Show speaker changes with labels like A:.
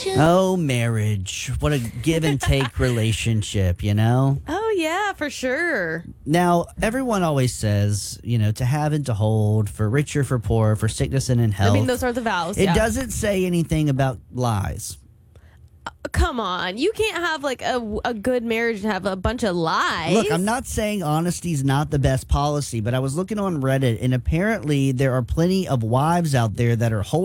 A: Oh, marriage. What a give and take relationship, you know?
B: Oh, yeah, for sure.
A: Now, everyone always says, to have and to hold, for richer, for poorer, for sickness and in health.
B: I mean, those are the vows.
A: It
B: yeah.
A: doesn't say anything about lies.
B: Come on. You can't have like a good marriage and have a bunch of lies.
A: Look, I'm not saying honesty's not the best policy, but I was looking on Reddit, and apparently there are plenty of wives out there that are holding